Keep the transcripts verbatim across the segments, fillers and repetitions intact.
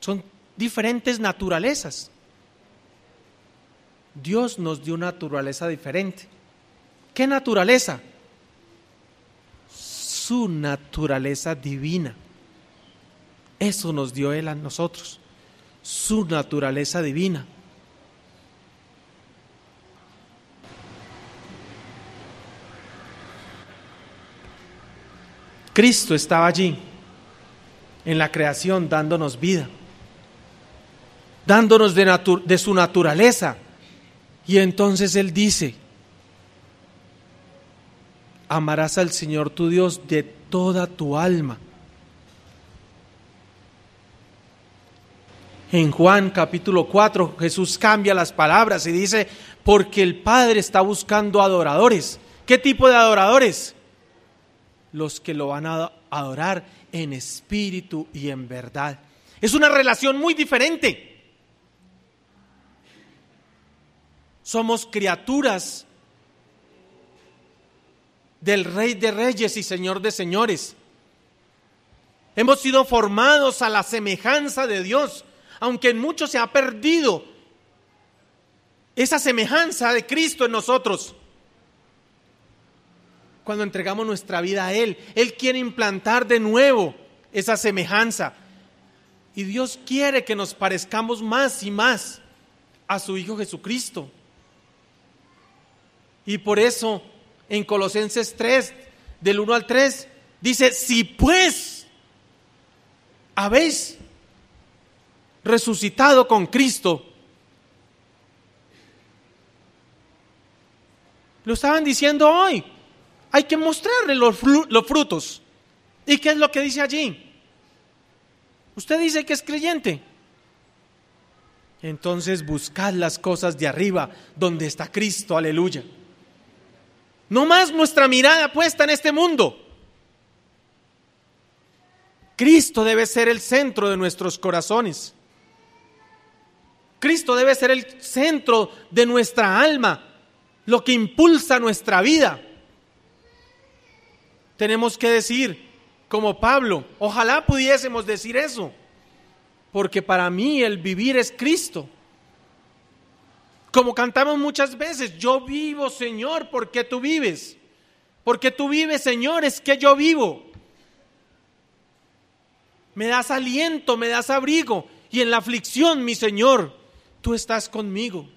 Son diferentes naturalezas. Dios nos dio una naturaleza diferente. ¿Qué naturaleza? Su naturaleza divina. Eso nos dio Él a nosotros, su naturaleza divina. Cristo estaba allí en la creación dándonos vida, dándonos de, natu- de su naturaleza. Y entonces Él dice: amarás al Señor tu Dios de toda tu alma. En Juan capítulo cuatro, Jesús cambia las palabras y dice: porque el Padre está buscando adoradores. ¿Qué tipo de adoradores? Los que lo van a adorar en espíritu y en verdad. Es una relación muy diferente. Somos criaturas del Rey de Reyes y Señor de Señores. Hemos sido formados a la semejanza de Dios, aunque en muchos se ha perdido esa semejanza de Cristo en nosotros. Cuando entregamos nuestra vida a Él, Él quiere implantar de nuevo esa semejanza. Y Dios quiere que nos parezcamos más y más a su Hijo Jesucristo. Y por eso en Colosenses tres, del uno al tres, dice: si pues habéis resucitado con Cristo. Lo estaban diciendo hoy. Hay que mostrarle los, los frutos. ¿Y qué es lo que dice allí? Usted dice que es creyente. Entonces buscad las cosas de arriba, donde está Cristo, aleluya. No más nuestra mirada puesta en este mundo. Cristo debe ser el centro de nuestros corazones. Cristo debe ser el centro de nuestra alma, lo que impulsa nuestra vida. Tenemos que decir, como Pablo, ojalá pudiésemos decir eso, porque para mí el vivir es Cristo. Como cantamos muchas veces: yo vivo, Señor, porque tú vives. Porque tú vives, Señor, es que yo vivo. Me das aliento, me das abrigo, y en la aflicción, mi Señor, tú estás conmigo.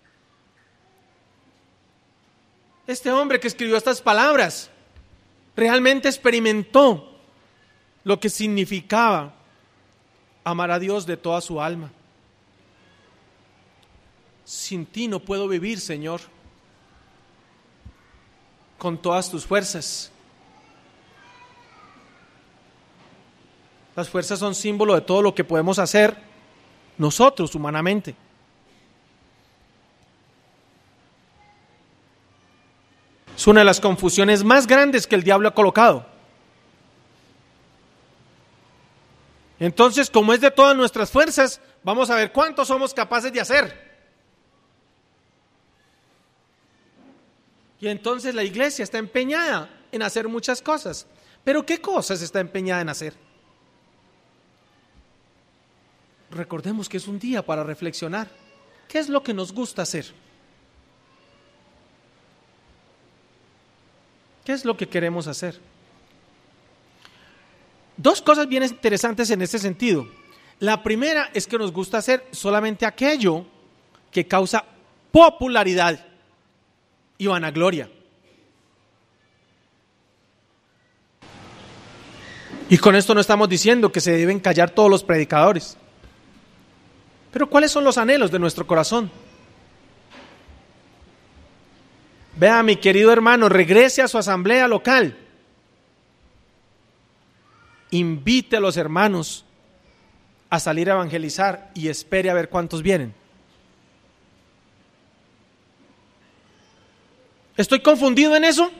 Este hombre que escribió estas palabras realmente experimentó lo que significaba amar a Dios de toda su alma. Sin ti no puedo vivir, Señor, con todas tus fuerzas. Las fuerzas son símbolo de todo lo que podemos hacer nosotros humanamente. Es una de las confusiones más grandes que el diablo ha colocado. Entonces, como es de todas nuestras fuerzas, vamos a ver cuánto somos capaces de hacer. Y entonces la iglesia está empeñada en hacer muchas cosas. ¿Pero qué cosas está empeñada en hacer? Recordemos que es un día para reflexionar. ¿Qué es lo que nos gusta hacer? ¿Qué es lo que queremos hacer? Dos cosas bien interesantes en este sentido. La primera es que nos gusta hacer solamente aquello que causa popularidad y vanagloria. Y con esto no estamos diciendo que se deben callar todos los predicadores. Pero ¿cuáles son los anhelos de nuestro corazón? Vea, mi querido hermano, regrese a su asamblea local. Invite a los hermanos a salir a evangelizar y espere a ver cuántos vienen. ¿Estoy confundido en eso?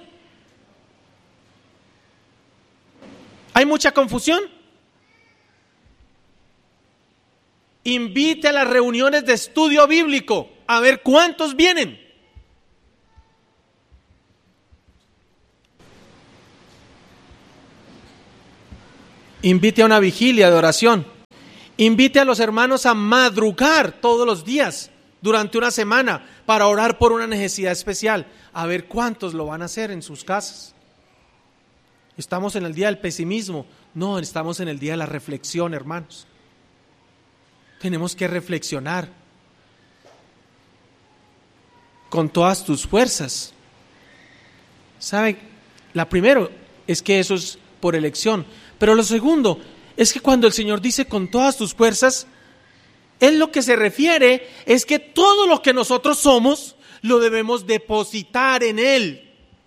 ¿Hay mucha confusión? Invite a las reuniones de estudio bíblico a ver cuántos vienen. Invite a una vigilia de oración Invite a los hermanos a madrugar todos los días durante una semana para orar por una necesidad especial. A ver cuántos lo van a hacer en sus casas. Estamos en el día del pesimismo. No, estamos en el día de la reflexión, hermanos. Tenemos que reflexionar con todas tus fuerzas. ¿Sabe? La primero es que eso es por elección, pero lo segundo es que cuando el Señor dice con todas tus fuerzas, Él lo que se refiere es que todo lo que nosotros somos lo debemos depositar en Él.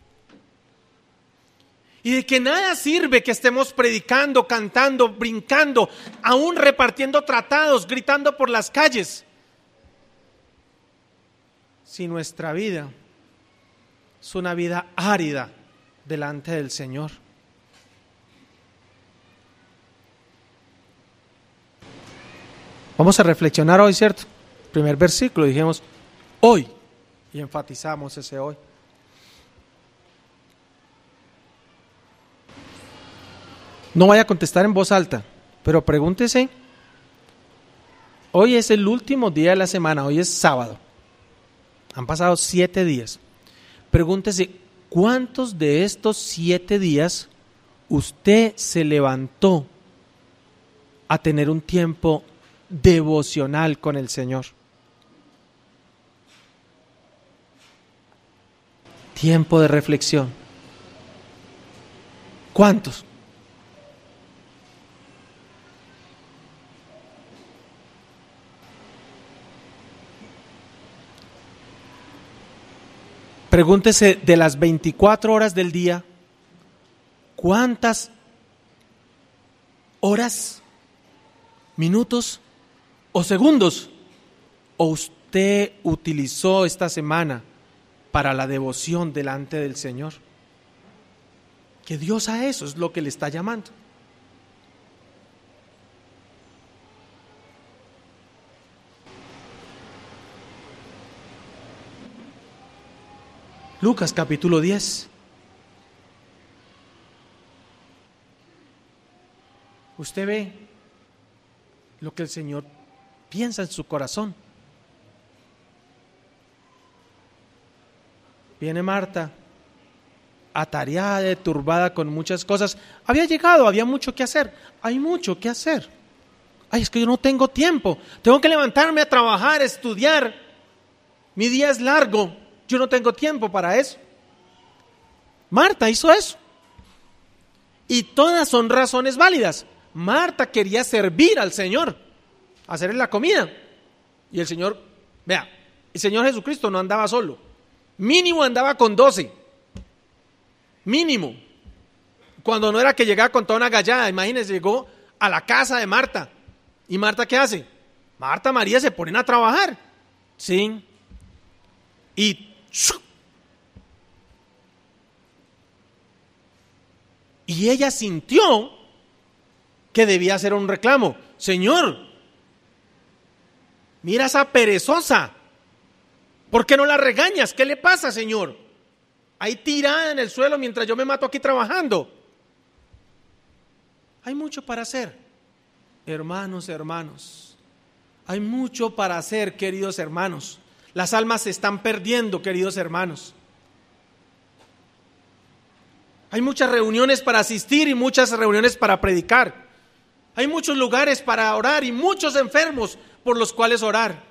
Y de que nada sirve que estemos predicando, cantando, brincando, aún repartiendo tratados, gritando por las calles, si nuestra vida es una vida árida delante del Señor. Vamos a reflexionar hoy, ¿cierto? Primer versículo, dijimos hoy, y enfatizamos ese hoy. No vaya a contestar en voz alta, pero pregúntese, hoy es el último día de la semana, hoy es sábado, han pasado siete días. Pregúntese, ¿cuántos de estos siete días usted se levantó a tener un tiempo devocional con el Señor? Tiempo de reflexión. ¿Cuántos? Pregúntese, de las veinticuatro horas del día, ¿cuántas horas, minutos o segundos o usted utilizó esta semana para la devoción delante del Señor? Que Dios a eso es lo que le está llamando. Lucas capítulo diez. Usted ve lo que el Señor piensa en su corazón. Viene Marta, atareada, turbada con muchas cosas. Había llegado, había mucho que hacer. Hay mucho que hacer. Ay, es que yo no tengo tiempo. Tengo que levantarme a trabajar, a estudiar. Mi día es largo. Yo no tengo tiempo para eso. Marta hizo eso. Y todas son razones válidas. Marta quería servir al Señor, hacerle la comida. Y el Señor, vea, el Señor Jesucristo no andaba solo. Mínimo andaba con doce. Mínimo. Cuando no era que llegaba con toda una gallada, imagínense, llegó a la casa de Marta. ¿Y Marta qué hace? Marta, María se ponen a trabajar. Sí. Y Y ella sintió que debía hacer un reclamo. Señor, mira esa perezosa. ¿Por qué no la regañas? ¿Qué le pasa, Señor? Ahí tirada en el suelo mientras yo me mato aquí trabajando. Hay mucho para hacer, hermanos, hermanos. Hay mucho para hacer, queridos hermanos. Las almas se están perdiendo, queridos hermanos. Hay muchas reuniones para asistir y muchas reuniones para predicar. Hay muchos lugares para orar y muchos enfermos por los cuales orar.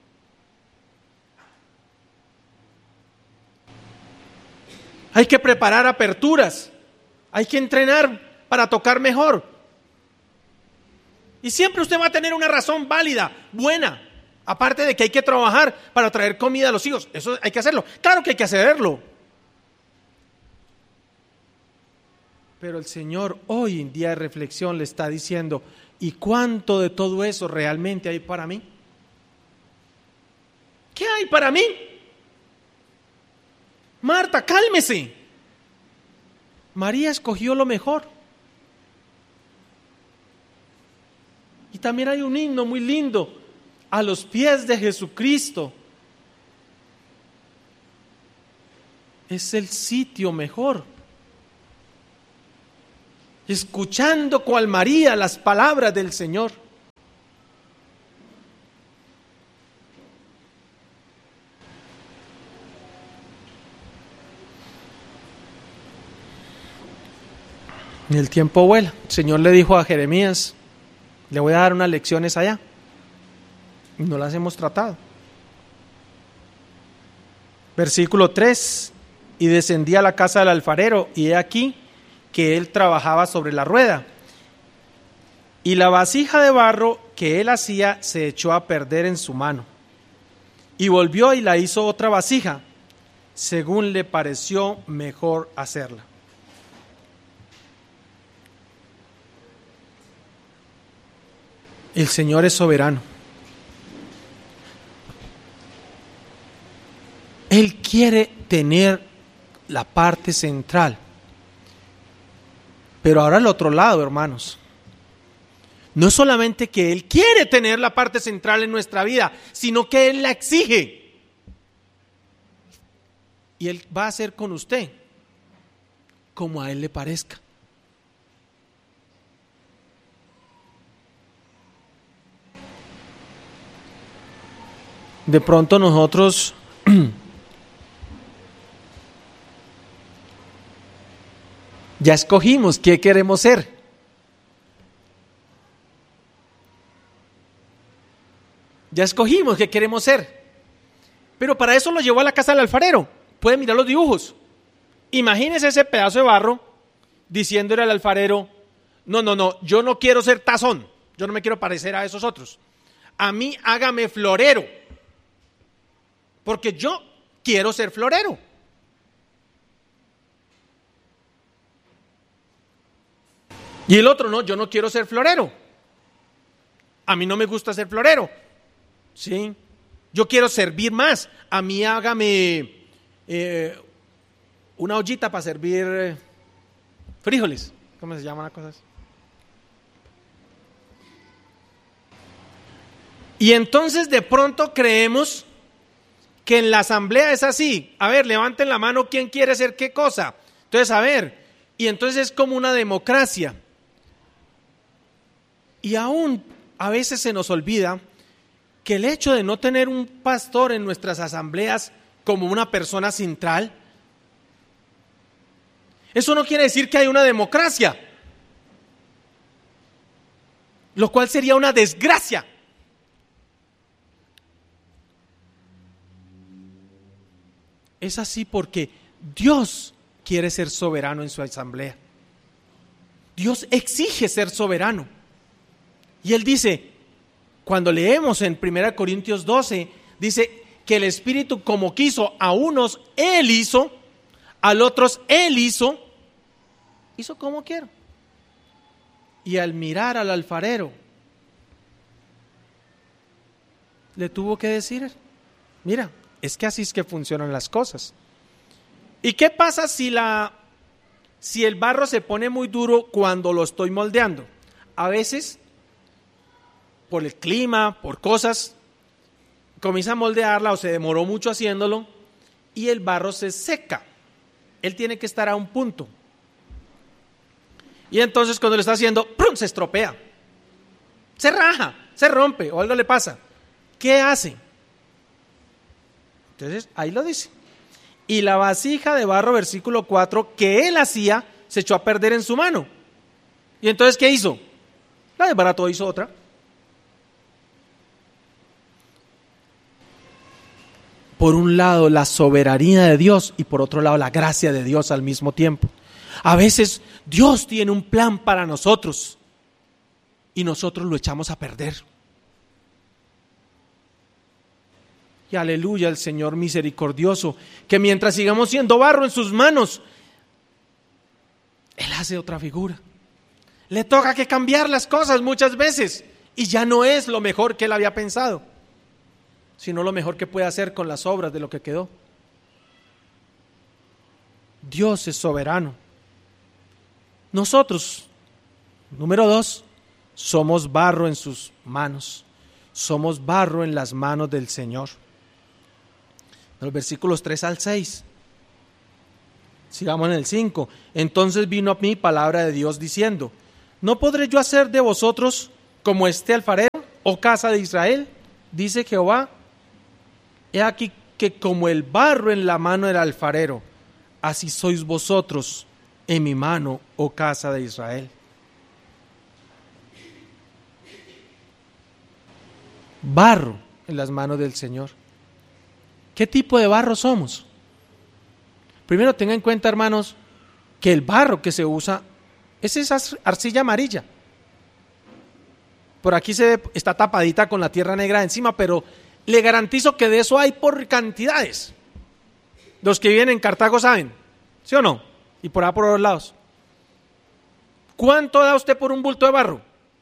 Hay que preparar aperturas. Hay que entrenar para tocar mejor. Y siempre usted va a tener una razón válida, buena. Aparte de que hay que trabajar para traer comida a los hijos. Eso hay que hacerlo. Claro que hay que hacerlo. Pero el Señor hoy en día de reflexión le está diciendo, ¿y cuánto de todo eso realmente hay para mí? ¿Qué hay para mí? Marta, cálmese. María escogió lo mejor. Y también hay un himno muy lindo, a los pies de Jesucristo. Es el sitio mejor. Escuchando cual María las palabras del Señor. El tiempo vuela. El Señor le dijo a Jeremías, le voy a dar unas lecciones allá. Y no las hemos tratado. Versículo tres. Y descendí a la casa del alfarero, y he aquí que él trabajaba sobre la rueda. Y la vasija de barro que él hacía se echó a perder en su mano. Y volvió y la hizo otra vasija, según le pareció mejor hacerla. El Señor es soberano. Él quiere tener la parte central. Pero ahora el otro lado, hermanos. No es solamente que Él quiere tener la parte central en nuestra vida, sino que Él la exige. Y Él va a hacer con usted como a Él le parezca. De pronto nosotros ya escogimos qué queremos ser. Ya escogimos qué queremos ser. Pero para eso lo llevó a la casa del alfarero. Pueden mirar los dibujos. Imagínese ese pedazo de barro diciéndole al alfarero, no, no, no, yo no quiero ser tazón. Yo no me quiero parecer a esos otros. A mí hágame florero. Porque yo quiero ser florero. Y el otro, no, yo no quiero ser florero. A mí no me gusta ser florero. Sí, yo quiero servir más. A mí hágame eh, una ollita para servir eh, frijoles. ¿Cómo se llaman las cosas? Y entonces de pronto creemos que en la asamblea es así. A ver, levanten la mano, ¿quién quiere hacer qué cosa? Entonces, a ver, y entonces es como una democracia. Y aún a veces se nos olvida que el hecho de no tener un pastor en nuestras asambleas como una persona central, eso no quiere decir que hay una democracia, lo cual sería una desgracia. Es así porque Dios quiere ser soberano en su asamblea. Dios exige ser soberano. Y Él dice, cuando leemos en primera Corintios doce, dice que el Espíritu como quiso a unos, Él hizo, al otros Él hizo, hizo como quiero. Y al mirar al alfarero, le tuvo que decir, mira, es que así es que funcionan las cosas. ¿Y qué pasa si, la, si el barro se pone muy duro cuando lo estoy moldeando? A veces, por el clima, por cosas, comienza a moldearla o se demoró mucho haciéndolo y el barro se seca. Él tiene que estar a un punto. Y entonces cuando lo está haciendo, ¡prum!, se estropea. Se raja, se rompe o algo le pasa. ¿Qué hace? Entonces ahí lo dice. Y la vasija de barro, versículo cuatro, que él hacía, se echó a perder en su mano. ¿Y entonces qué hizo? La desbarató, hizo otra. Por un lado la soberanía de Dios y por otro lado la gracia de Dios al mismo tiempo. A veces Dios tiene un plan para nosotros y nosotros lo echamos a perder. Y aleluya al Señor misericordioso, que mientras sigamos siendo barro en sus manos, Él hace otra figura. Le toca que cambiar las cosas muchas veces y ya no es lo mejor que Él había pensado, sino lo mejor que puede hacer con las obras de lo que quedó. Dios es soberano. Nosotros, número dos, somos barro en sus manos. Somos barro en las manos del Señor. En los versículos tres al seis. Sigamos en el cinco. Entonces vino a mí palabra de Dios diciendo: ¿no podré yo hacer de vosotros como este alfarero, oh casa de Israel? Dice Jehová. He aquí que como el barro en la mano del alfarero, así sois vosotros en mi mano, oh casa de Israel. Barro en las manos del Señor. ¿Qué tipo de barro somos? Primero tengan en cuenta, hermanos, que el barro que se usa es esa arcilla amarilla. Por aquí se ve, está tapadita con la tierra negra encima, pero le garantizo que de eso hay por cantidades. Los que viven en Cartago saben, ¿sí o no? Y por allá por los lados. ¿Cuánto da usted por un bulto de barro?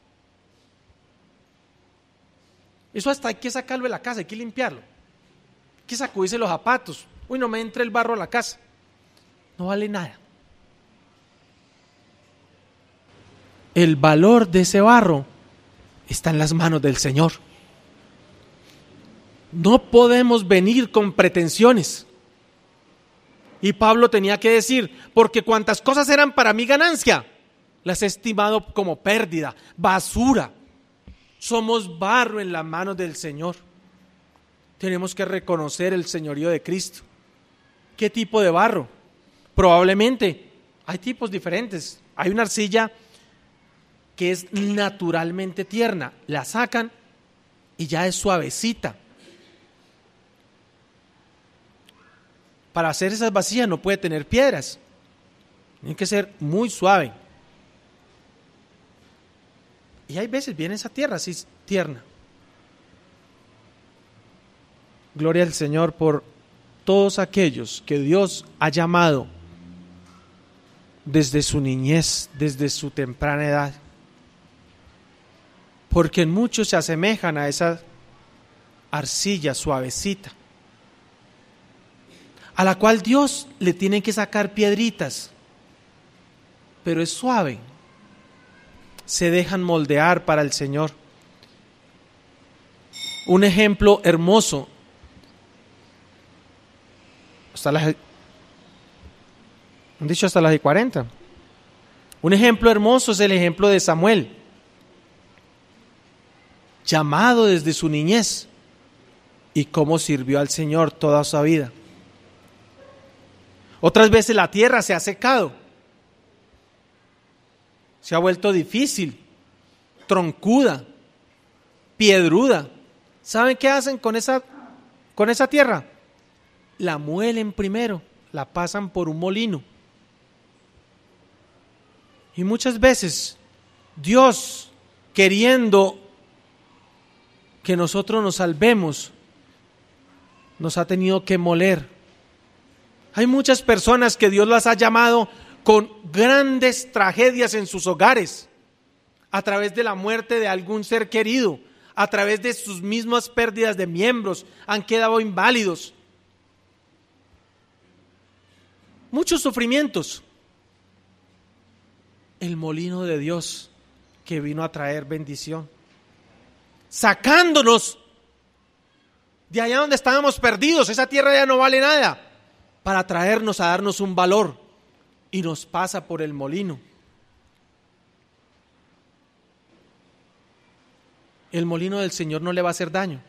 Eso hasta hay que sacarlo de la casa, hay que limpiarlo. Hay que sacudirse los zapatos. Uy, no me entre el barro a la casa. No vale nada. El valor de ese barro está en las manos del Señor. No podemos venir con pretensiones. Y Pablo tenía que decir, porque cuantas cosas eran para mí ganancia, las he estimado como pérdida, basura. Somos barro en las manos del Señor. Tenemos que reconocer el señorío de Cristo. ¿Qué tipo de barro? Probablemente hay tipos diferentes. Hay una arcilla que es naturalmente tierna. La sacan y ya es suavecita. Para hacer esas vasijas no puede tener piedras. Tiene que ser muy suave. Y hay veces viene esa tierra así tierna. Gloria al Señor por todos aquellos que Dios ha llamado desde su niñez, desde su temprana edad. Porque en muchos se asemejan a esa arcilla suavecita, a la cual Dios le tiene que sacar piedritas, pero es suave. Se dejan moldear para el Señor. Un ejemplo hermoso. Hasta las, han dicho hasta las de cuarenta. Un ejemplo hermoso es el ejemplo de Samuel, llamado desde su niñez y cómo sirvió al Señor toda su vida. Otras veces la tierra se ha secado, se ha vuelto difícil, troncuda, piedruda. ¿Saben qué hacen con esa, con esa tierra? La muelen primero, la pasan por un molino. Y muchas veces Dios, queriendo que nosotros nos salvemos, nos ha tenido que moler. Hay muchas personas que Dios las ha llamado con grandes tragedias en sus hogares, a través de la muerte de algún ser querido, a través de sus mismas pérdidas de miembros, han quedado inválidos. Muchos sufrimientos. El molino de Dios que vino a traer bendición, sacándonos de allá donde estábamos perdidos, esa tierra ya no vale nada, para traernos a darnos un valor, y nos pasa por el molino. El molino del Señor no le va a hacer daño.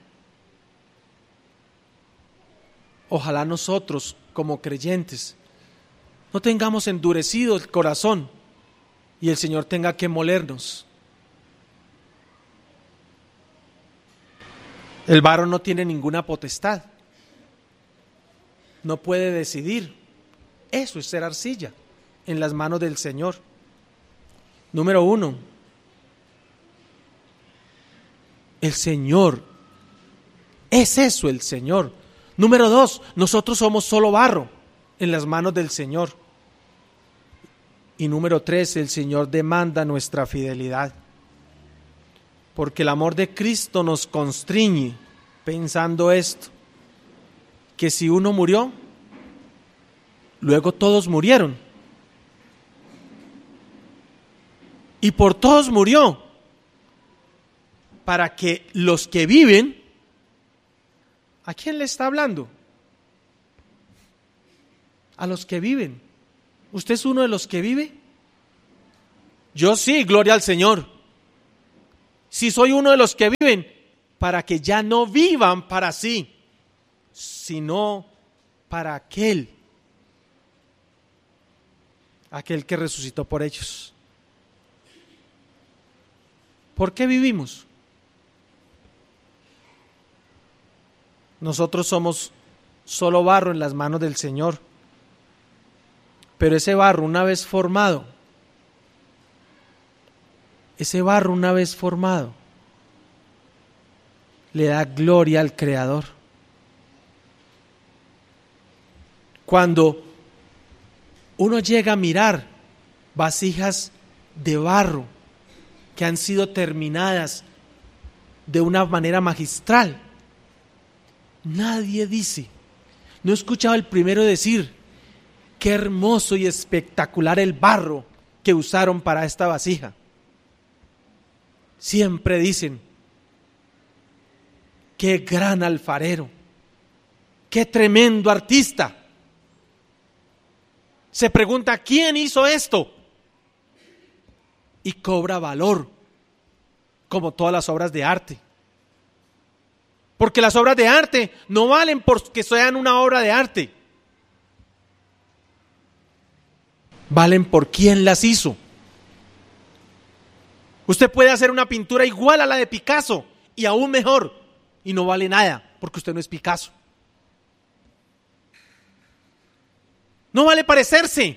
Ojalá nosotros, como creyentes, no tengamos endurecido el corazón y el Señor tenga que molernos. El varón no tiene ninguna potestad, no puede decidir. Eso es ser arcilla en las manos del Señor. Número uno, el Señor, es eso el Señor. Número dos, nosotros somos solo barro en las manos del Señor. Y número tres, el Señor demanda nuestra fidelidad, porque el amor de Cristo nos constriñe pensando esto, que si uno murió, luego todos murieron, y por todos murió, para que los que viven, ¿a quién le está hablando? A los que viven. ¿Usted es uno de los que vive? Yo sí, gloria al Señor. Si soy uno de los que viven, para que ya no vivan para sí, sino para aquel aquel que resucitó por ellos. ¿Por qué vivimos? Nosotros somos solo barro en las manos del Señor, pero ese barro una vez formado, ese barro una vez formado, le da gloria al Creador. Cuando uno llega a mirar vasijas de barro que han sido terminadas de una manera magistral, nadie dice, no he escuchado el primero decir, qué hermoso y espectacular el barro que usaron para esta vasija. Siempre dicen, qué gran alfarero, qué tremendo artista. Se pregunta, ¿quién hizo esto? Y cobra valor, como todas las obras de arte. Porque las obras de arte no valen porque sean una obra de arte. Valen por quién las hizo. Usted puede hacer una pintura igual a la de Picasso y aún mejor, y no vale nada porque usted no es Picasso. No vale parecerse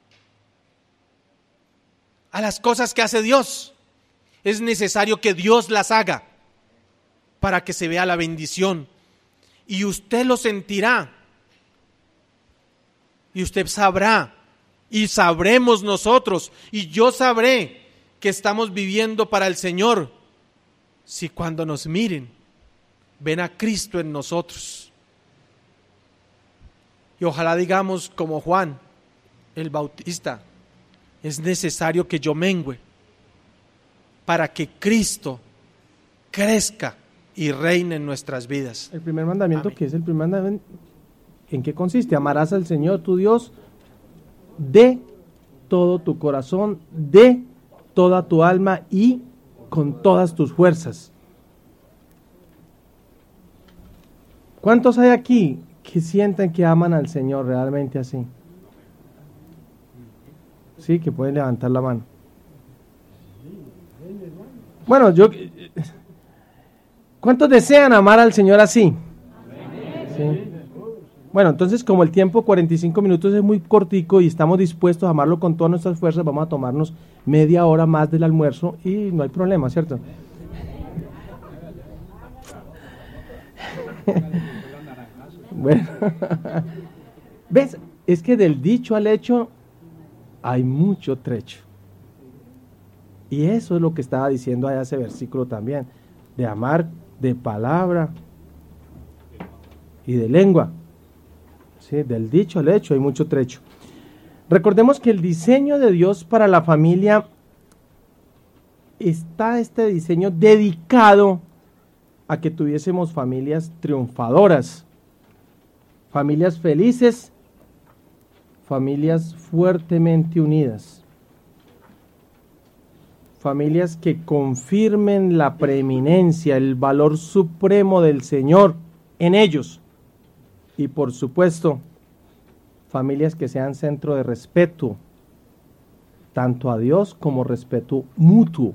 a las cosas que hace Dios. Es necesario que Dios las haga para que se vea la bendición. Y usted lo sentirá. Y usted sabrá. Y sabremos nosotros. Y yo sabré que estamos viviendo para el Señor. Si cuando nos miren, ven a Cristo en nosotros. Y ojalá digamos como Juan el Bautista, es necesario que yo mengüe para que Cristo crezca y reine en nuestras vidas. El primer mandamiento, Amén. que es el primer mandamiento, ¿en qué consiste? Amarás al Señor tu Dios de todo tu corazón, de toda tu alma y con todas tus fuerzas. ¿Cuántos hay aquí que sienten que aman al Señor realmente así? Sí, que pueden levantar la mano. Bueno, yo... ¿Cuántos desean amar al Señor así? Sí. Bueno, entonces como el tiempo cuarenta y cinco minutos es muy cortico y estamos dispuestos a amarlo con todas nuestras fuerzas, vamos a tomarnos media hora más del almuerzo y no hay problema, ¿cierto? Bueno, ¿ves? Es que del dicho al hecho hay mucho trecho. Y eso es lo que estaba diciendo allá ese versículo también, de amar de palabra y de lengua. Sí, del dicho al hecho hay mucho trecho. Recordemos que el diseño de Dios para la familia está este diseño dedicado a que tuviésemos familias triunfadoras, familias felices, familias fuertemente unidas, familias que confirmen la preeminencia, el valor supremo del Señor en ellos. Y por supuesto, familias que sean centro de respeto, tanto a Dios como respeto mutuo.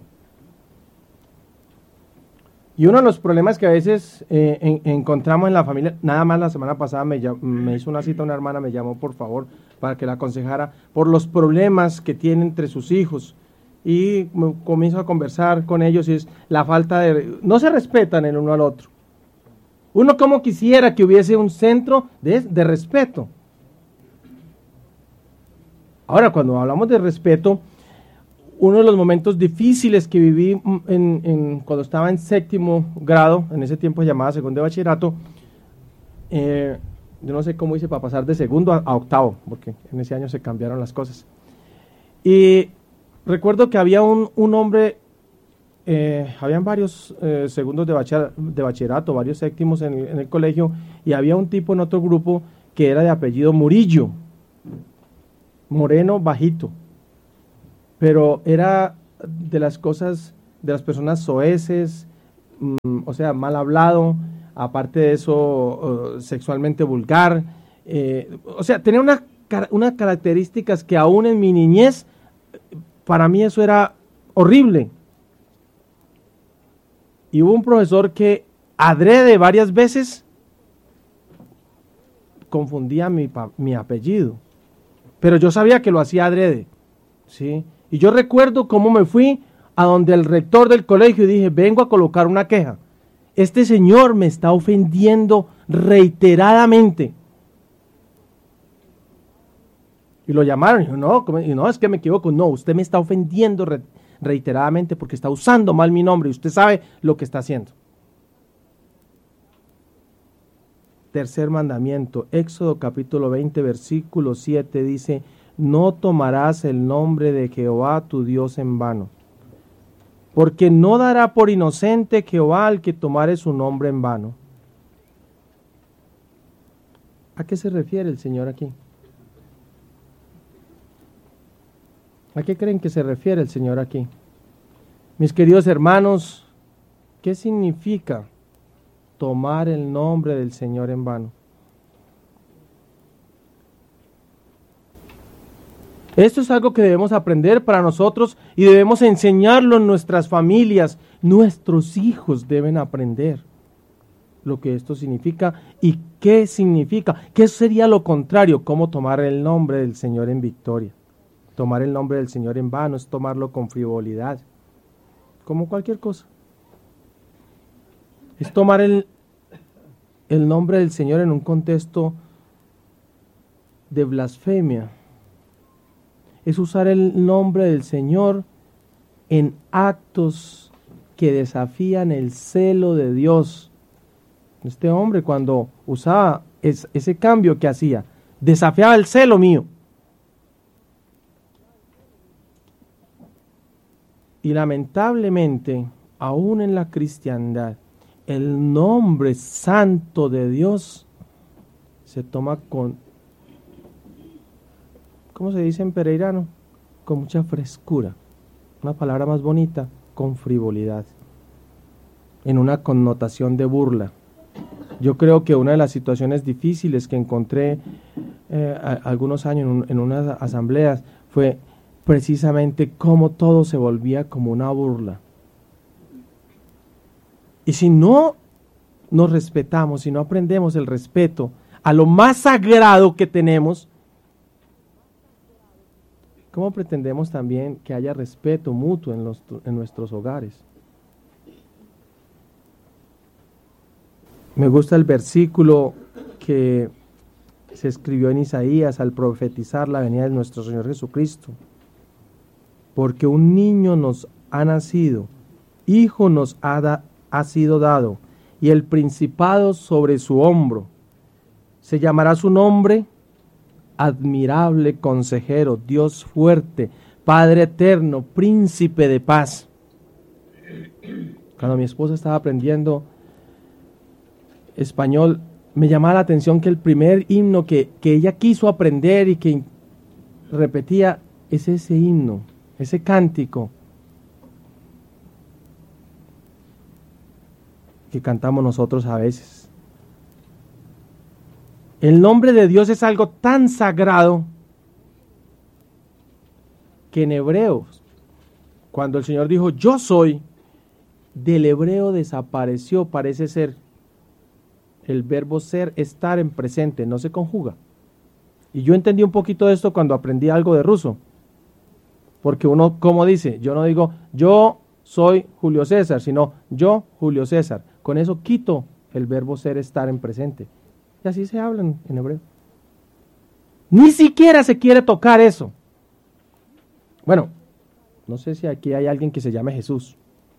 Y uno de los problemas que a veces eh, en, encontramos en la familia, nada más la semana pasada me, me hizo una cita una hermana, me llamó por favor para que la aconsejara por los problemas que tiene entre sus hijos. Y comienzo a conversar con ellos y es la falta de... no se respetan el uno al otro. Uno como quisiera que hubiese un centro de, de respeto. Ahora, cuando hablamos de respeto, uno de los momentos difíciles que viví en, en, cuando estaba en séptimo grado, en ese tiempo llamada segundo de bachillerato, eh, yo no sé cómo hice para pasar de segundo a, a octavo, porque en ese año se cambiaron las cosas. Y recuerdo que había un, un hombre, eh, habían varios eh, segundos de, bacher, de bachillerato, varios séptimos en el, en el colegio, y había un tipo en otro grupo que era de apellido Murillo, moreno, bajito, pero era de las cosas, de las personas soeces, mmm, o sea, mal hablado, aparte de eso, uh, sexualmente vulgar, eh, o sea, tenía una unas características que aún en mi niñez, para mí eso era horrible. Y hubo un profesor que adrede varias veces confundía mi, mi apellido, pero yo sabía que lo hacía adrede, ¿sí? Y yo recuerdo cómo me fui a donde el rector del colegio y dije, vengo a colocar una queja. Este señor me está ofendiendo reiteradamente. Y lo llamaron y dijo, no, ¿cómo? Y no, es que me equivoco. No, usted me está ofendiendo re reiteradamente porque está usando mal mi nombre y usted sabe lo que está haciendo. Tercer mandamiento, Éxodo capítulo veinte, versículo siete dice, no tomarás el nombre de Jehová tu Dios en vano, porque no dará por inocente Jehová al que tomare su nombre en vano. ¿A qué se refiere el Señor aquí? ¿A qué creen que se refiere el Señor aquí? Mis queridos hermanos, ¿qué significa tomar el nombre del Señor en vano? Esto es algo que debemos aprender para nosotros y debemos enseñarlo en nuestras familias. Nuestros hijos deben aprender lo que esto significa y qué significa. ¿Qué sería lo contrario? ¿Cómo tomar el nombre del Señor en victoria? Tomar el nombre del Señor en vano es tomarlo con frivolidad, como cualquier cosa. Es tomar el, el nombre del Señor en un contexto de blasfemia. Es usar el nombre del Señor en actos que desafían el celo de Dios. Este hombre, cuando usaba es, ese cambio que hacía, desafiaba el celo mío. Y lamentablemente, aún en la cristiandad, el nombre santo de Dios se toma con, ¿cómo se dice en pereirano? Con mucha frescura. Una palabra más bonita, con frivolidad. En una connotación de burla. Yo creo que una de las situaciones difíciles que encontré eh, a, algunos años en, un, en unas asambleas fue precisamente cómo todo se volvía como una burla. Y si no nos respetamos, si no aprendemos el respeto a lo más sagrado que tenemos, ¿cómo pretendemos también que haya respeto mutuo en, los, en nuestros hogares? Me gusta el versículo que se escribió en Isaías al profetizar la venida de nuestro Señor Jesucristo. Porque un niño nos ha nacido, hijo nos ha, da, ha sido dado, y el principado sobre su hombro. Se llamará su nombre Admirable Consejero, Dios fuerte, Padre eterno, Príncipe de paz. Cuando mi esposa estaba aprendiendo español, me llamaba la atención que el primer himno que, que ella quiso aprender y que repetía es ese himno, ese cántico que cantamos nosotros a veces. El nombre de Dios es algo tan sagrado que en Hebreos, cuando el Señor dijo yo soy, del hebreo desapareció, parece ser, el verbo ser, estar en presente, no se conjuga. Y yo entendí un poquito de esto cuando aprendí algo de ruso. Porque uno, como dice, yo no digo yo soy Julio César, sino yo Julio César. Con eso quito el verbo ser, estar en presente. Y así se habla en, en hebreo. Ni siquiera se quiere tocar eso. Bueno, no sé si aquí hay alguien que se llame Jesús.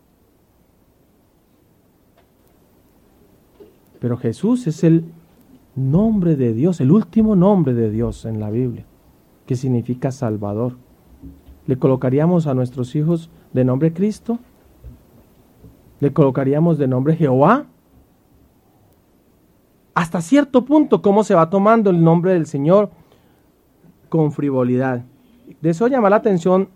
Pero Jesús es el nombre de Dios, el último nombre de Dios en la Biblia, que significa Salvador. ¿Le colocaríamos a nuestros hijos de nombre Cristo? ¿Le colocaríamos de nombre Jehová? Hasta cierto punto, ¿cómo se va tomando el nombre del Señor con frivolidad? Deseo llamar la atención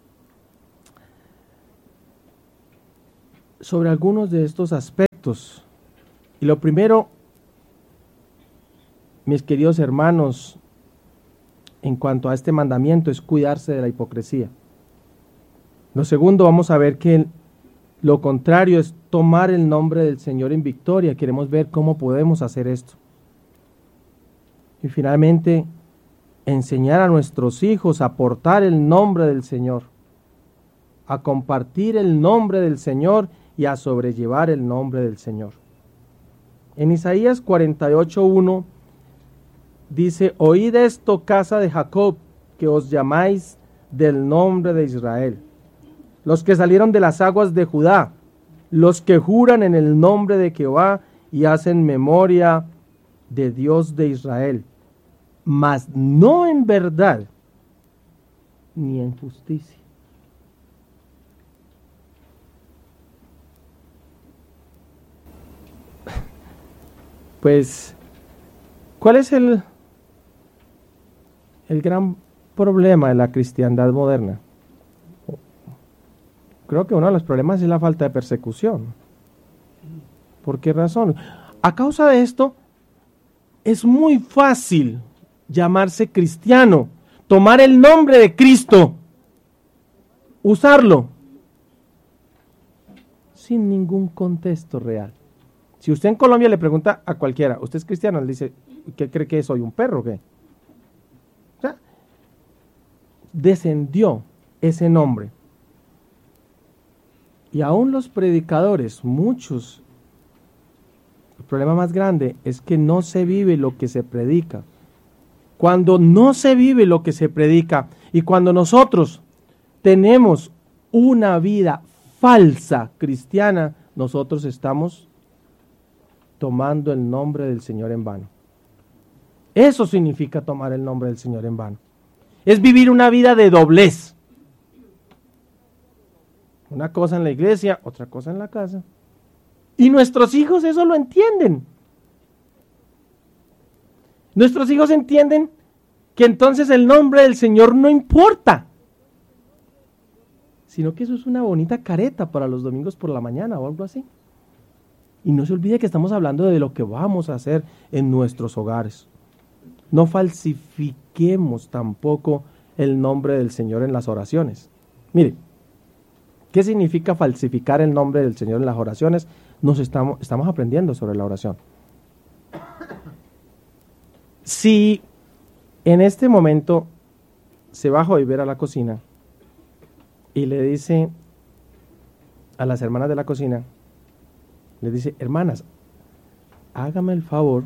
sobre algunos de estos aspectos. Y lo primero, mis queridos hermanos, en cuanto a este mandamiento es cuidarse de la hipocresía. Lo segundo, vamos a ver que lo contrario es tomar el nombre del Señor en victoria. Queremos ver cómo podemos hacer esto. Y finalmente, enseñar a nuestros hijos a portar el nombre del Señor, a compartir el nombre del Señor y a sobrellevar el nombre del Señor. En Isaías cuarenta y ocho, uno dice: oíd esto, casa de Jacob, que os llamáis del nombre de Israel, los que salieron de las aguas de Judá, los que juran en el nombre de Jehová y hacen memoria de Dios de Israel, mas no en verdad ni en justicia. Pues, ¿cuál es el, el gran problema de la cristiandad moderna? Creo que uno de los problemas es la falta de persecución. ¿Por qué razón? A causa de esto, es muy fácil llamarse cristiano, tomar el nombre de Cristo, usarlo, sin ningún contexto real. Si usted en Colombia le pregunta a cualquiera, ¿usted es cristiano? Él dice, ¿qué cree que soy, un perro o qué? O sea, descendió ese nombre. Y aún los predicadores, muchos, el problema más grande es que no se vive lo que se predica. Cuando no se vive lo que se predica y cuando nosotros tenemos una vida falsa cristiana, nosotros estamos tomando el nombre del Señor en vano. Eso significa tomar el nombre del Señor en vano. Es vivir una vida de doblez. Una cosa en la iglesia, otra cosa en la casa. Y nuestros hijos eso lo entienden. Nuestros hijos entienden que entonces el nombre del Señor no importa, sino que eso es una bonita careta para los domingos por la mañana o algo así. Y no se olvide que estamos hablando de lo que vamos a hacer en nuestros hogares. No falsifiquemos tampoco el nombre del Señor en las oraciones. Mire, ¿qué significa falsificar el nombre del Señor en las oraciones? Nos estamos, estamos aprendiendo sobre la oración. Si en este momento se va a Joyver a la cocina y le dice a las hermanas de la cocina, le dice, hermanas, hágame el favor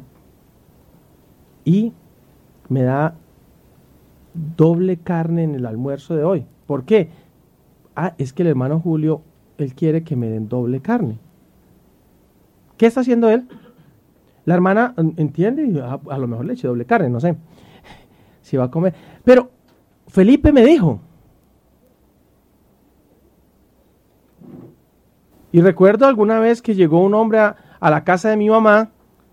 y me da doble carne en el almuerzo de hoy. ¿Por qué? Ah, es que el hermano Julio, él quiere que me den doble carne. ¿Qué está haciendo él? La hermana entiende y a, a lo mejor le eche doble carne, no sé si va a comer. Pero Felipe me dijo. Y recuerdo alguna vez que llegó un hombre a, a la casa de mi mamá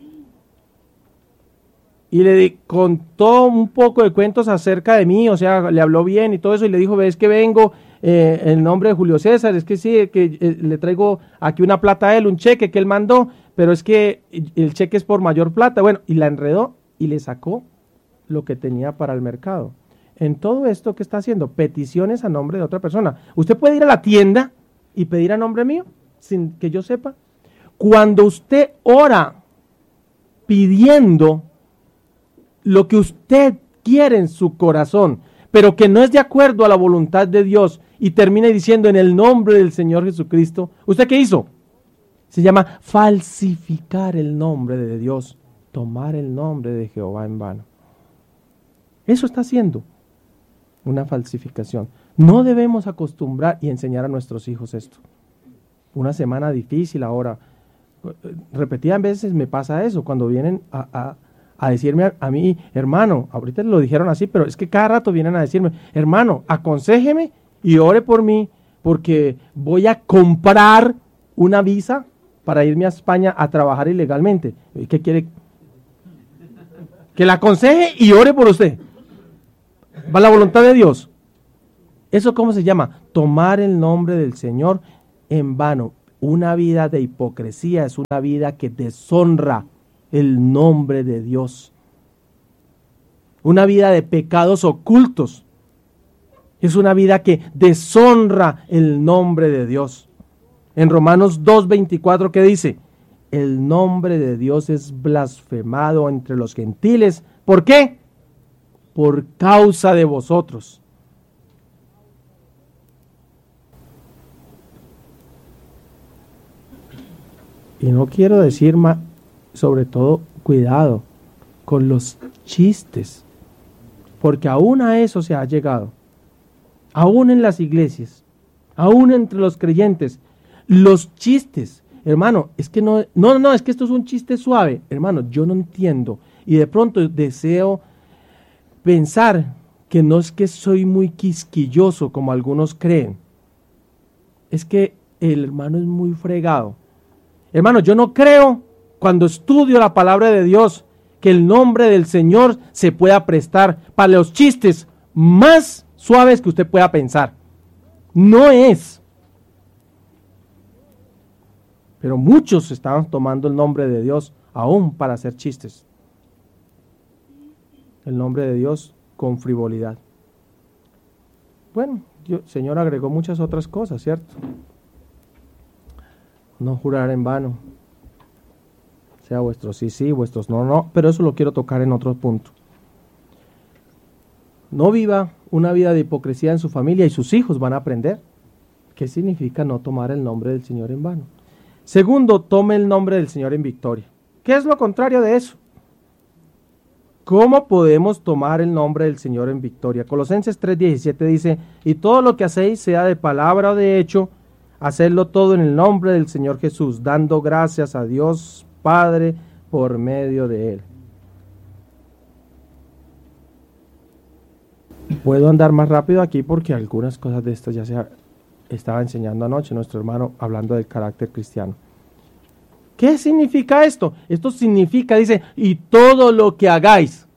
y le di, contó un poco de cuentos acerca de mí, o sea, le habló bien y todo eso, y le dijo, ves que vengo eh, en nombre de Julio César, es que sí, que eh, le traigo aquí una plata a él, un cheque que él mandó, pero es que el cheque es por mayor plata. Bueno, y la enredó y le sacó lo que tenía para el mercado. En todo esto, ¿qué está haciendo? Peticiones a nombre de otra persona. Usted puede ir a la tienda y pedir a nombre mío, sin que yo sepa. Cuando usted ora pidiendo lo que usted quiere en su corazón, pero que no es de acuerdo a la voluntad de Dios, y termina diciendo en el nombre del Señor Jesucristo, ¿usted qué hizo? Se llama falsificar el nombre de Dios, tomar el nombre de Jehová en vano. Eso está haciendo una falsificación. No debemos acostumbrar y enseñar a nuestros hijos esto. Una semana difícil ahora. Repetidas veces me pasa eso, cuando vienen a, a, a decirme a, a mí, hermano, ahorita lo dijeron así, pero es que cada rato vienen a decirme, hermano, aconséjeme y ore por mí, porque voy a comprar una visa para irme a España a trabajar ilegalmente. ¿Qué quiere? Que la aconseje y ore por usted. ¿Va la voluntad de Dios? ¿Eso cómo se llama? Tomar el nombre del Señor en vano. Una vida de hipocresía es una vida que deshonra el nombre de Dios. una vida de pecados ocultos. Es una vida que deshonra el nombre de Dios. En Romanos dos veinticuatro, ¿qué dice? El nombre de Dios es blasfemado entre los gentiles. ¿Por qué? Por causa de vosotros. Y no quiero decir más, sobre todo, cuidado con los chistes, porque aún a eso se ha llegado, aún en las iglesias, aún entre los creyentes, los chistes, hermano, es que no, no, no, es que esto es un chiste suave, hermano, yo no entiendo, y de pronto deseo pensar que no es que soy muy quisquilloso como algunos creen, es que el hermano es muy fregado. Hermano, yo no creo, cuando estudio la palabra de Dios, que el nombre del Señor se pueda prestar para los chistes más suaves que usted pueda pensar. No es. Pero muchos estaban tomando el nombre de Dios aún para hacer chistes. El nombre de Dios con frivolidad. Bueno, el Señor agregó muchas otras cosas, ¿cierto? No jurar en vano, sea vuestros sí, sí, vuestros no, no, pero eso lo quiero tocar en otro punto. No viva una vida de hipocresía en su familia y sus hijos van a aprender qué significa no tomar el nombre del Señor en vano. Segundo, tome el nombre del Señor en victoria. ¿Qué es lo contrario de eso? ¿Cómo podemos tomar el nombre del Señor en victoria? Colosenses tres diecisiete dice, y todo lo que hacéis, sea de palabra o de hecho, hacedlo todo en el nombre del Señor Jesús, dando gracias a Dios Padre por medio de Él. Puedo andar más rápido aquí porque algunas cosas de estas ya se estaba enseñando anoche nuestro hermano hablando del carácter cristiano. ¿Qué significa esto? Esto significa, dice, y todo lo que hagáis,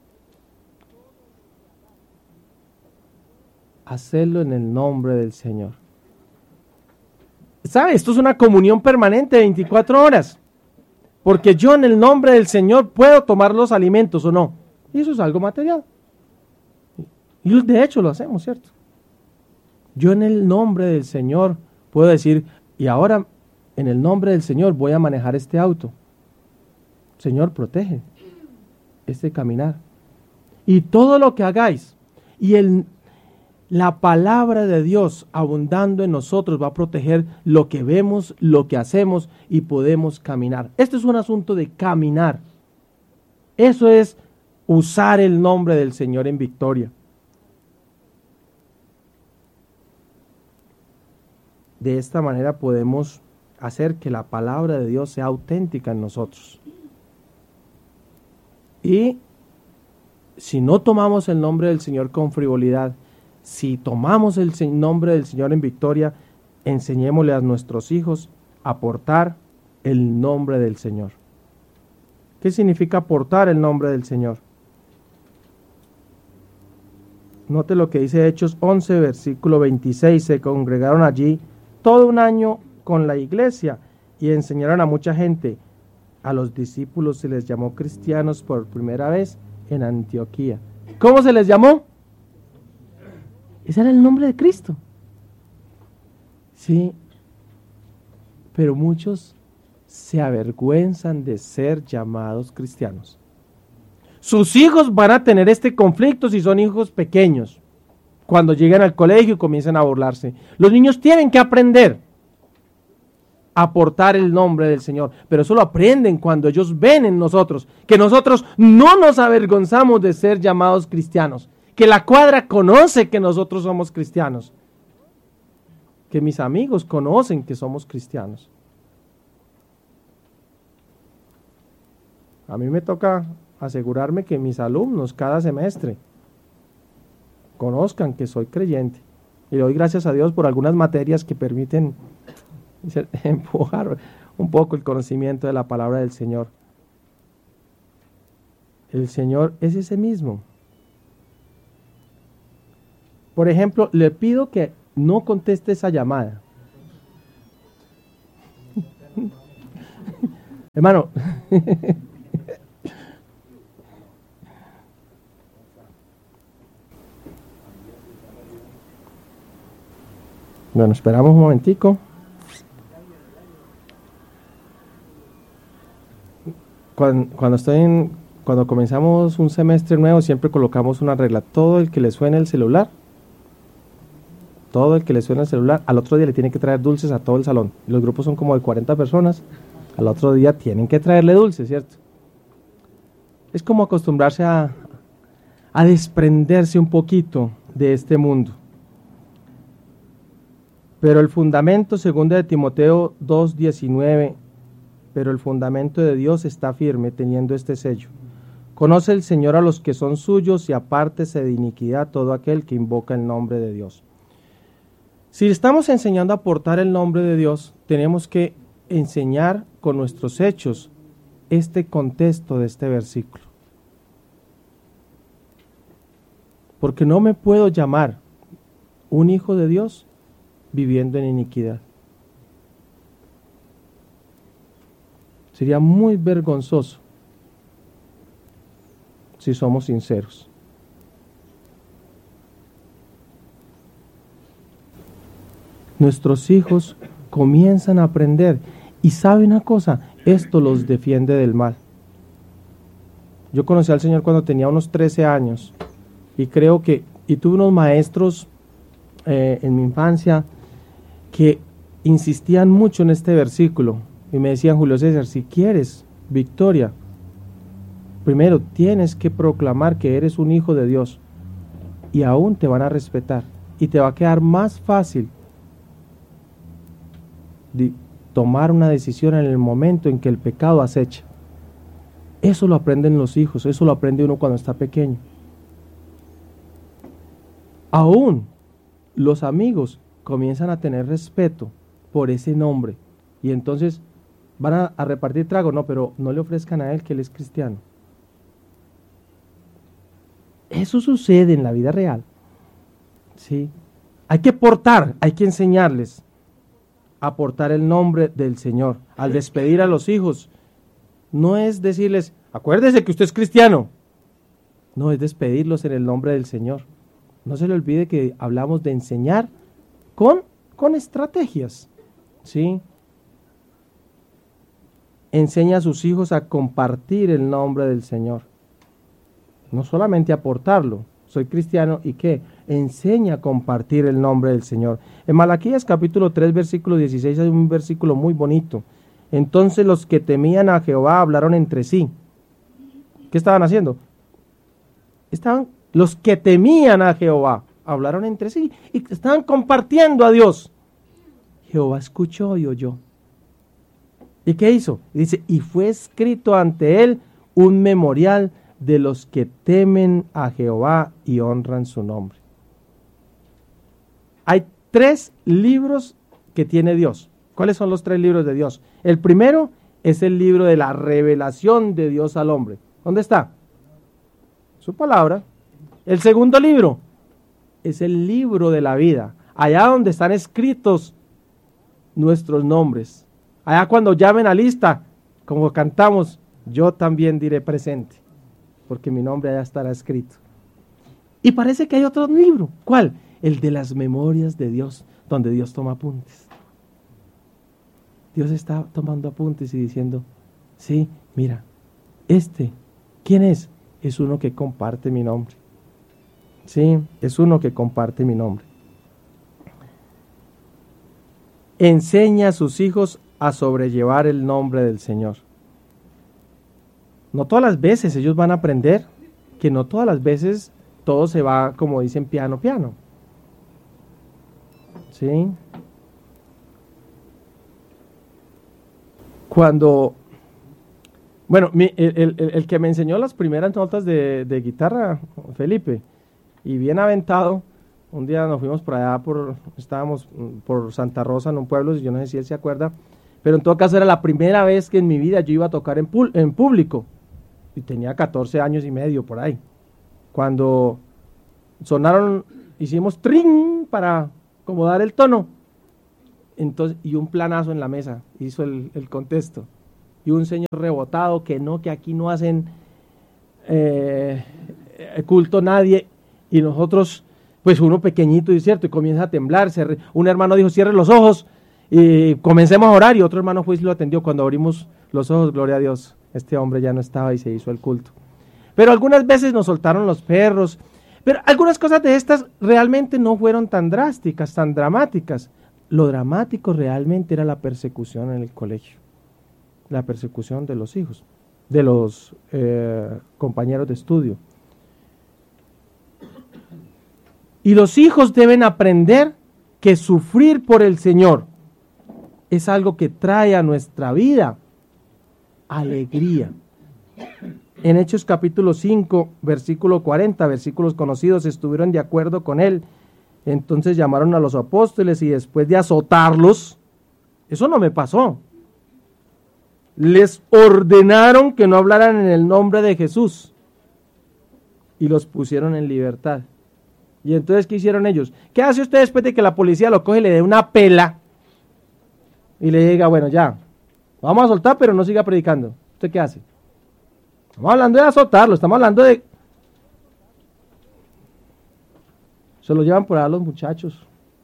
hacedlo en el nombre del Señor. ¿Sabe? Esto es una comunión permanente de veinticuatro horas. Porque yo en el nombre del Señor puedo tomar los alimentos o no. Y eso es algo material. Y de hecho lo hacemos, ¿cierto? Yo en el nombre del Señor puedo decir, y ahora en el nombre del Señor voy a manejar este auto. Señor, protege este caminar. Y todo lo que hagáis, y el la palabra de Dios abundando en nosotros va a proteger lo que vemos, lo que hacemos y podemos caminar. Este es un asunto de caminar. Eso es usar el nombre del Señor en victoria. De esta manera podemos hacer que la palabra de Dios sea auténtica en nosotros. Y si no tomamos el nombre del Señor con frivolidad, si tomamos el nombre del Señor en victoria, enseñémosle a nuestros hijos a portar el nombre del Señor. ¿Qué significa portar el nombre del Señor? Note lo que dice Hechos once, versículo veintiséis. Se congregaron allí todo un año con la iglesia y enseñaron a mucha gente. A los discípulos se les llamó cristianos por primera vez en Antioquía. ¿Cómo se les llamó? Ese era el nombre de Cristo. Sí, pero muchos se avergüenzan de ser llamados cristianos. Sus hijos van a tener este conflicto si son hijos pequeños. Cuando lleguen al colegio y comiencen a burlarse. Los niños tienen que aprender a portar el nombre del Señor, pero eso lo aprenden cuando ellos ven en nosotros que nosotros no nos avergonzamos de ser llamados cristianos. Que la cuadra conoce que nosotros somos cristianos. Que mis amigos conocen que somos cristianos. A mí me toca asegurarme que mis alumnos cada semestre conozcan que soy creyente. Y le doy gracias a Dios por algunas materias que permiten empujar un poco el conocimiento de la palabra del Señor. El Señor es ese mismo. Por ejemplo, le pido que no conteste esa llamada. Hermano, Bueno, esperamos un momentico. Cuando, cuando estoy en, cuando comenzamos un semestre nuevo, siempre colocamos una regla. Todo el que le suene el celular, todo el que le suene el celular, al otro día le tiene que traer dulces a todo el salón. Los grupos son como de cuarenta personas. Al otro día tienen que traerle dulces, ¿cierto? Es como acostumbrarse a, a desprenderse un poquito de este mundo. Pero el fundamento, según de Timoteo dos diecinueve, pero el fundamento de Dios está firme, teniendo este sello. Conoce el Señor a los que son suyos y apártese de iniquidad todo aquel que invoca el nombre de Dios. Si estamos enseñando a portar el nombre de Dios, tenemos que enseñar con nuestros hechos este contexto de este versículo. Porque no me puedo llamar un hijo de Dios viviendo en iniquidad. Sería muy vergonzoso si somos sinceros. Nuestros hijos comienzan a aprender y saben una cosa, esto los defiende del mal. Yo conocí al Señor cuando tenía unos trece años y creo que, y tuve unos maestros eh, en mi infancia que insistían mucho en este versículo y me decían: Julio César, si quieres victoria, primero tienes que proclamar que eres un hijo de Dios y aún te van a respetar y te va a quedar más fácil de tomar una decisión en el momento en que el pecado acecha. Eso lo aprenden los hijos, eso lo aprende uno cuando está pequeño. Aún los amigos comienzan a tener respeto por ese nombre y entonces van a, a repartir trago, no, pero no le ofrezcan a él que él es cristiano. Eso sucede en la vida real. ¿Sí? Hay que portar, hay que enseñarles a portar el nombre del Señor. Al despedir a los hijos, no es decirles, acuérdese que usted es cristiano. No, es despedirlos en el nombre del Señor. No se le olvide que hablamos de enseñar con, con estrategias. ¿Sí? Enseña a sus hijos a compartir el nombre del Señor. No solamente a portarlo. Soy cristiano y ¿qué? Enseña a compartir el nombre del Señor. En Malaquías capítulo tres versículo dieciséis hay un versículo muy bonito. Entonces los que temían a Jehová hablaron entre sí. ¿Qué estaban haciendo? Estaban, los que temían a Jehová hablaron entre sí y estaban compartiendo a Dios. Jehová escuchó y oyó. ¿Y qué hizo? Dice, y fue escrito ante él un memorial de los que temen a Jehová y honran su nombre. Hay tres libros que tiene Dios. ¿Cuáles son los tres libros de Dios? El primero es el libro de la revelación de Dios al hombre. ¿Dónde está? Su palabra. El segundo libro es el libro de la vida. Allá donde están escritos nuestros nombres. Allá cuando llamen a lista, como cantamos, yo también diré presente, porque mi nombre allá estará escrito. Y parece que hay otro libro. ¿Cuál? El de las memorias de Dios, donde Dios toma apuntes. Dios está tomando apuntes y diciendo, sí, mira, este, ¿quién es? Es uno que comparte mi nombre. Sí, es uno que comparte mi nombre. Enseña a sus hijos a sobrellevar el nombre del Señor. No todas las veces ellos van a aprender, que no todas las veces todo se va, como dicen, piano, piano. ¿Sí? Cuando, bueno, mi, el, el, el que me enseñó las primeras notas de, de guitarra, Felipe, y bien aventado, un día nos fuimos por allá, por, estábamos por Santa Rosa, en un pueblo, yo no sé si él se acuerda, pero en todo caso era la primera vez que en mi vida yo iba a tocar en, pu- en público, y tenía catorce años y medio por ahí. Cuando sonaron, hicimos trin para acomodar el tono, entonces, y un planazo en la mesa hizo el, el contexto, y un señor rebotado que no, que aquí no hacen eh, culto nadie, y nosotros Pues uno pequeñito, y cierto, y comienza a temblar. Se re... Un hermano dijo, cierre los ojos y comencemos a orar, y otro hermano fue y lo atendió. Cuando abrimos los ojos, gloria a Dios, este hombre ya no estaba y se hizo el culto. Pero algunas veces nos soltaron los perros, pero algunas cosas de estas realmente no fueron tan drásticas, tan dramáticas. Lo dramático realmente era la persecución en el colegio, la persecución de los hijos, de los eh, compañeros de estudio. Y los hijos deben aprender que sufrir por el Señor es algo que trae a nuestra vida alegría. En Hechos capítulo cinco, versículo cuarenta, versículos conocidos, estuvieron de acuerdo con él. Entonces llamaron a los apóstoles y después de azotarlos, eso no me pasó, les ordenaron que no hablaran en el nombre de Jesús y los pusieron en libertad. Y entonces, ¿qué hicieron ellos? ¿Qué hace usted después de que la policía lo coge y le dé una pela y le diga, bueno, ya, vamos a soltar, pero no siga predicando? ¿Usted qué hace? Estamos hablando de azotarlo, estamos hablando de... Se lo llevan por ahí a los muchachos.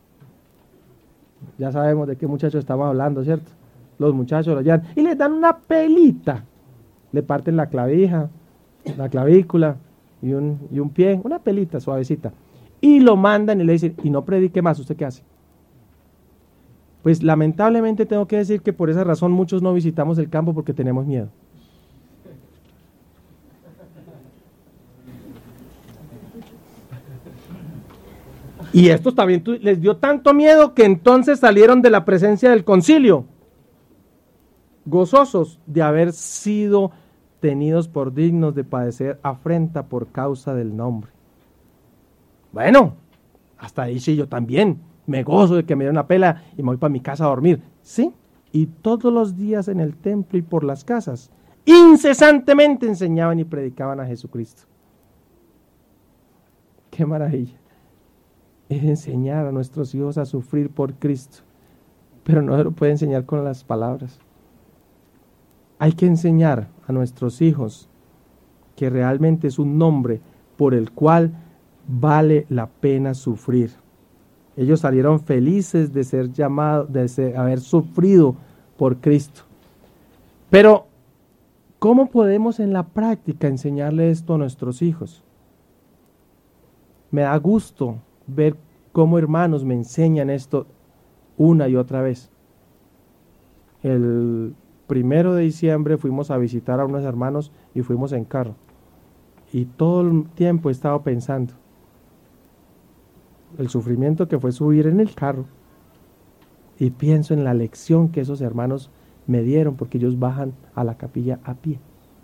Ya sabemos de qué muchachos estamos hablando, ¿cierto? Los muchachos lo llevan y les dan una pelita. Le parten la clavija, la clavícula y un, y un pie, una pelita suavecita. Y lo mandan y le dicen, y no predique más, ¿usted qué hace? Pues lamentablemente tengo que decir que por esa razón muchos no visitamos el campo porque tenemos miedo. Y estos también les dio tanto miedo que entonces salieron de la presencia del concilio, gozosos de haber sido tenidos por dignos de padecer afrenta por causa del nombre. Bueno, hasta ahí sí, yo también me gozo de que me den una pela y me voy para mi casa a dormir. Sí, y todos los días en el templo y por las casas, incesantemente enseñaban y predicaban a Jesucristo. ¡Qué maravilla! Es enseñar a nuestros hijos a sufrir por Cristo, pero no se lo puede enseñar con las palabras. Hay que enseñar a nuestros hijos que realmente es un nombre por el cual vale la pena sufrir. Ellos salieron felices de ser llamados, de ser, haber sufrido por Cristo. Pero, ¿cómo podemos en la práctica enseñarle esto a nuestros hijos? Me da gusto ver cómo hermanos me enseñan esto una y otra vez. El primero de diciembre fuimos a visitar a unos hermanos y fuimos en carro. Y todo el tiempo he estado pensando el sufrimiento que fue subir en el carro. Y pienso en la lección que esos hermanos me dieron porque ellos bajan a la capilla a pie.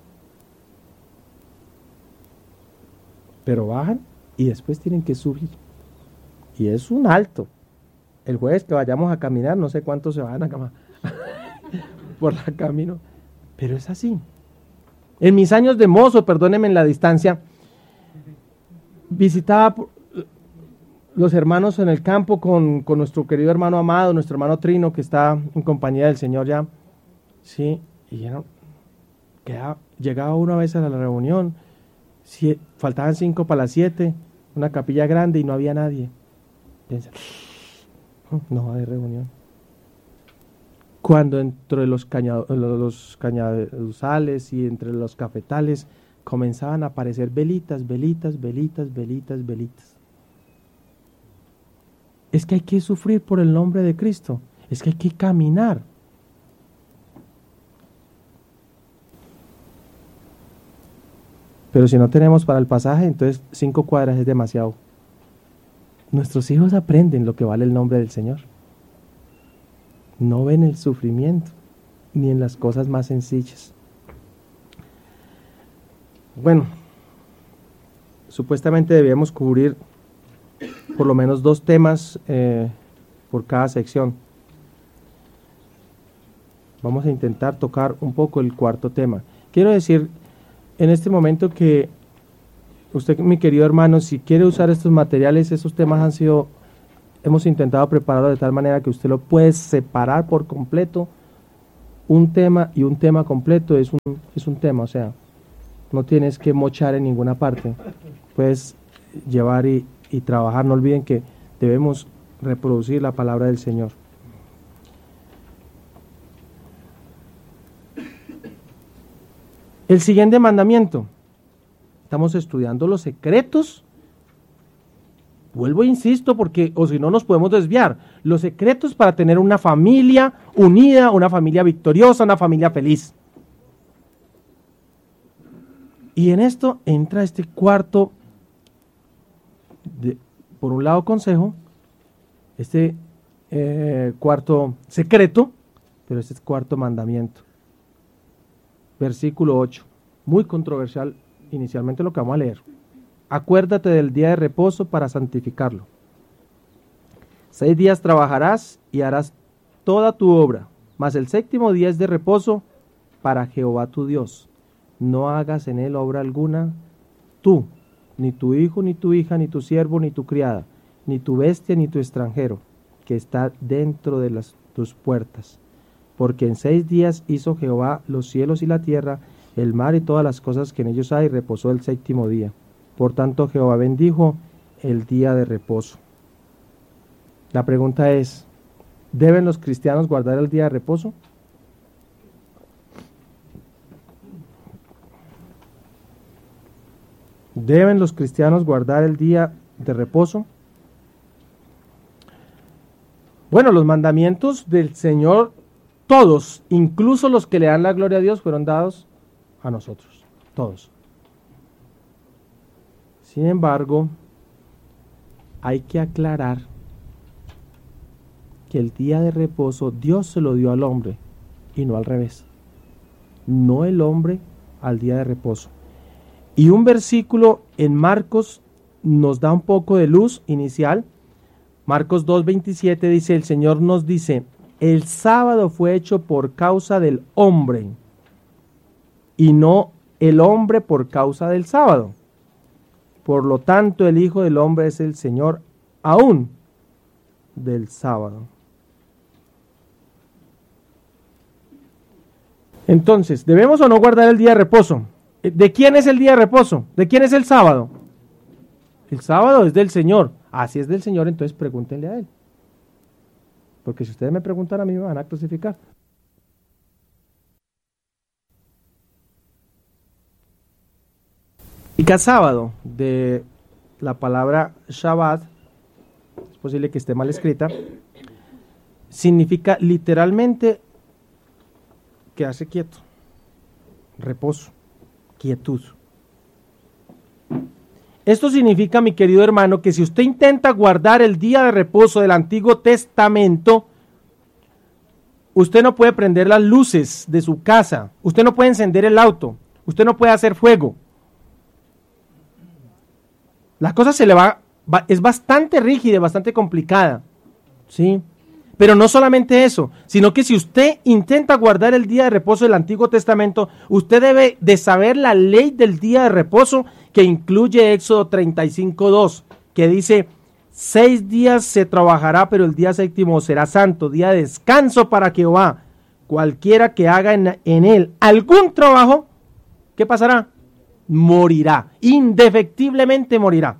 Pero bajan y después tienen que subir. Y es un alto. El jueves que vayamos a caminar, no sé cuántos se van a caminar por el camino, pero es así. En mis años de mozo, perdónenme en la distancia, visitaba los hermanos en el campo con, con nuestro querido hermano Amado, nuestro hermano Trino, que está en compañía del Señor ya. Sí, y era, quedaba, llegaba una vez a la reunión, si, faltaban cinco para las siete, una capilla grande y no había nadie. Piensa, no va a haber reunión. Cuando entre los, cañado, los cañaduzales y entre los cafetales comenzaban a aparecer velitas, velitas, velitas, velitas, velitas. Es que hay que sufrir por el nombre de Cristo. Es que hay que caminar. Pero si no tenemos para el pasaje, entonces cinco cuadras es demasiado. Nuestros hijos aprenden lo que vale el nombre del Señor. No ven el sufrimiento, ni en las cosas más sencillas. Bueno, supuestamente debíamos cubrir por lo menos dos temas eh, por cada sección. Vamos a intentar tocar un poco el cuarto tema. Quiero decir en este momento que usted, mi querido hermano, si quiere usar estos materiales, esos temas han sido, hemos intentado prepararlo de tal manera que usted lo puede separar por completo. Un tema y un tema completo es un, es un tema, o sea, no tienes que mochar en ninguna parte. Puedes llevar y, y trabajar. No olviden que debemos reproducir la palabra del Señor. El siguiente mandamiento. Estamos estudiando los secretos. Vuelvo e insisto porque o si no nos podemos desviar. Los secretos para tener una familia unida, una familia victoriosa, una familia feliz. Y en esto entra este cuarto, de, por un lado consejo, este eh, cuarto secreto, pero este es cuarto mandamiento. Versículo ocho, muy controversial inicialmente lo que vamos a leer. Acuérdate del día de reposo para santificarlo. Seis días trabajarás y harás toda tu obra, mas el séptimo día es de reposo para Jehová tu Dios. No hagas en él obra alguna, tú, ni tu hijo, ni tu hija, ni tu siervo, ni tu criada, ni tu bestia, ni tu extranjero, que está dentro de las, tus puertas. Porque en seis días hizo Jehová los cielos y la tierra, el mar y todas las cosas que en ellos hay, y reposó el séptimo día. Por tanto, Jehová bendijo el día de reposo. La pregunta es, ¿deben los cristianos guardar el día de reposo? ¿Deben los cristianos guardar el día de reposo? Bueno, los mandamientos del Señor, todos, incluso los que le dan la gloria a Dios, fueron dados a nosotros, todos. Sin embargo, hay que aclarar que el día de reposo Dios se lo dio al hombre y no al revés. No el hombre al día de reposo. Y un versículo en Marcos nos da un poco de luz inicial. Marcos dos veintisiete dice, el Señor nos dice, el sábado fue hecho por causa del hombre y no el hombre por causa del sábado. Por lo tanto, el Hijo del Hombre es el Señor aún del sábado. Entonces, ¿debemos o no guardar el día de reposo? ¿De quién es el día de reposo? ¿De quién es el sábado? El sábado es del Señor. Ah, si es del Señor, entonces pregúntenle a Él. Porque si ustedes me preguntan a mí, me van a crucificar. Y cada sábado de la palabra Shabbat, es posible que esté mal escrita, significa literalmente quedarse quieto, reposo, quietud. Esto significa, mi querido hermano, que si usted intenta guardar el día de reposo del Antiguo Testamento, usted no puede prender las luces de su casa, usted no puede encender el auto, usted no puede hacer fuego. La cosa se le va, va, es bastante rígida, bastante complicada, ¿sí? Pero no solamente eso, sino que si usted intenta guardar el día de reposo del Antiguo Testamento, usted debe de saber la ley del día de reposo que incluye Éxodo treinta y cinco dos, que dice, seis días se trabajará, pero el día séptimo será santo, día de descanso para Jehová. Cualquiera que haga en, en él algún trabajo, ¿qué pasará? Morirá, indefectiblemente morirá.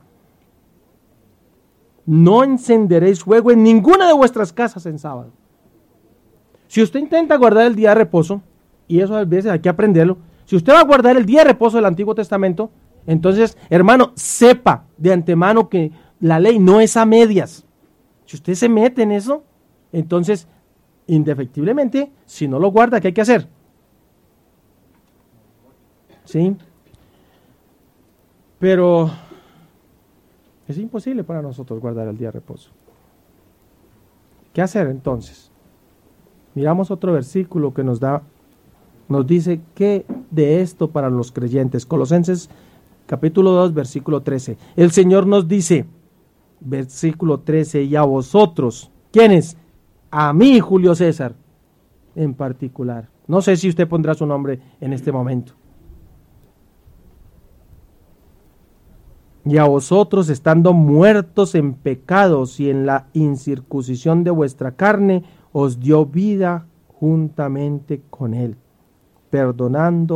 No encenderéis fuego en ninguna de vuestras casas en sábado. Si usted intenta guardar el día de reposo, y eso a veces hay que aprenderlo, si usted va a guardar el día de reposo del Antiguo Testamento, entonces, hermano, sepa de antemano que la ley no es a medias. Si usted se mete en eso, entonces, indefectiblemente, si no lo guarda, ¿qué hay que hacer? ¿Sí? Pero es imposible para nosotros guardar el día de reposo. ¿Qué hacer entonces? Miramos otro versículo que nos da, nos dice qué de esto para los creyentes. Colosenses capítulo dos, versículo trece. El Señor nos dice, versículo trece, y a vosotros, ¿quiénes? A mí, Julio César, en particular. No sé si usted pondrá su nombre en este momento. Y a vosotros, estando muertos en pecados y en la incircuncisión de vuestra carne, os dio vida juntamente con él, perdonando